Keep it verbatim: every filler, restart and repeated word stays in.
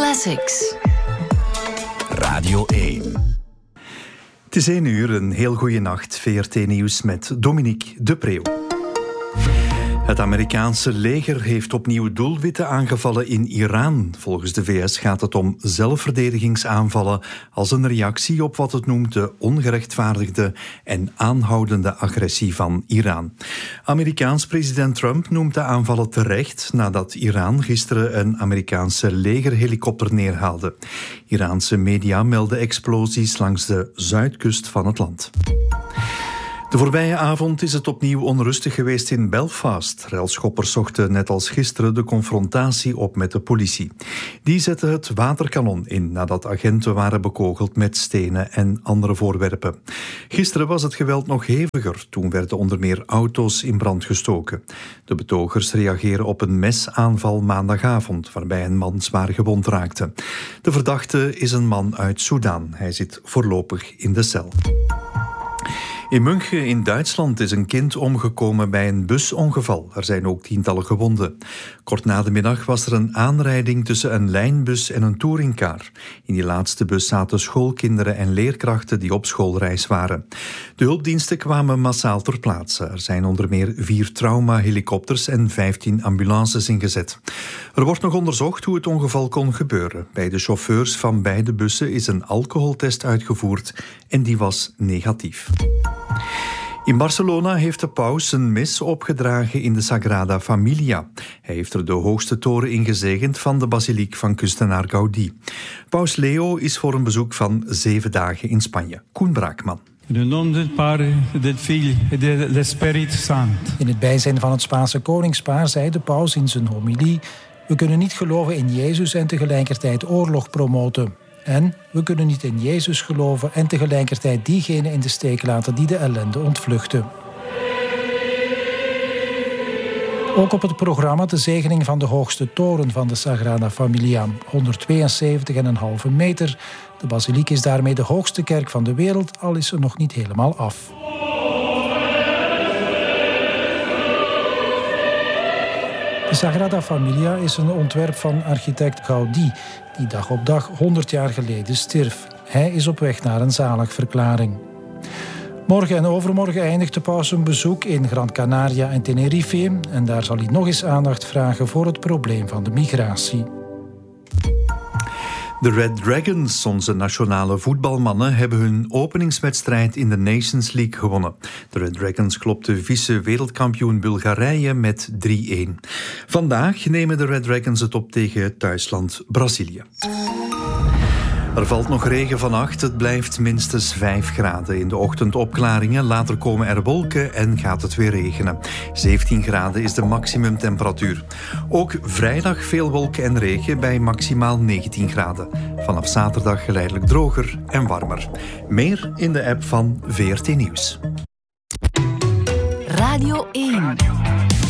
Classics. Radio één. Het is één uur, een heel goede nacht. V R T-nieuws met Dominique de Preeuw. Het Amerikaanse leger heeft opnieuw doelwitten aangevallen in Iran. Volgens de V S gaat het om zelfverdedigingsaanvallen als een reactie op wat het noemt de ongerechtvaardigde en aanhoudende agressie van Iran. Amerikaans president Trump noemt de aanvallen terecht nadat Iran gisteren een Amerikaanse legerhelikopter neerhaalde. Iraanse media melden explosies langs de zuidkust van het land. De voorbije avond is het opnieuw onrustig geweest in Belfast. Relschoppers zochten net als gisteren de confrontatie op met de politie. Die zetten het waterkanon in nadat agenten waren bekogeld met stenen en andere voorwerpen. Gisteren was het geweld nog heviger. Toen werden onder meer auto's in brand gestoken. De betogers reageren op een mesaanval maandagavond, waarbij een man zwaar gewond raakte. De verdachte is een man uit Soedan. Hij zit voorlopig in de cel. In München in Duitsland is een kind omgekomen bij een busongeval. Er zijn ook tientallen gewonden. Kort na de middag was er een aanrijding tussen een lijnbus en een touringcar. In die laatste bus zaten schoolkinderen en leerkrachten die op schoolreis waren. De hulpdiensten kwamen massaal ter plaatse. Er zijn onder meer vier traumahelikopters en vijftien ambulances ingezet. Er wordt nog onderzocht hoe het ongeval kon gebeuren. Bij de chauffeurs van beide bussen is een alcoholtest uitgevoerd en die was negatief. In Barcelona heeft de paus een mis opgedragen in de Sagrada Familia. Hij heeft er de hoogste toren in gezegend van de basiliek van kunstenaar Gaudí. Paus Leo is voor een bezoek van zeven dagen in Spanje. Koen Braakman. In het naam del Padre, del Figlio e dello Spirito Santo. In het bijzijn van het Spaanse koningspaar zei de paus in zijn homilie: we kunnen niet geloven in Jezus en tegelijkertijd oorlog promoten. En we kunnen niet in Jezus geloven en tegelijkertijd diegenen in de steek laten die de ellende ontvluchten. Ook op het programma de zegening van de hoogste toren van de Sagrada Familia, honderdtweeënzeventig komma vijf meter. De basiliek is daarmee de hoogste kerk van de wereld, al is ze nog niet helemaal af. De Sagrada Familia is een ontwerp van architect Gaudí, die dag op dag honderd jaar geleden stierf. Hij is op weg naar een zaligverklaring. Morgen en overmorgen eindigt de paus een bezoek in Gran Canaria en Tenerife. En daar zal hij nog eens aandacht vragen voor het probleem van de migratie. De Red Dragons, onze nationale voetbalmannen, hebben hun openingswedstrijd in de Nations League gewonnen. De Red Dragons klopten vice-wereldkampioen Bulgarije met drie-een. Vandaag nemen de Red Dragons het op tegen thuisland Brazilië. Er valt nog regen vannacht. Het blijft minstens vijf graden. In de ochtend opklaringen, later komen er wolken en gaat het weer regenen. zeventien graden is de maximumtemperatuur. Ook vrijdag veel wolken en regen bij maximaal negentien graden. Vanaf zaterdag geleidelijk droger en warmer. Meer in de app van V R T Nieuws. Radio één.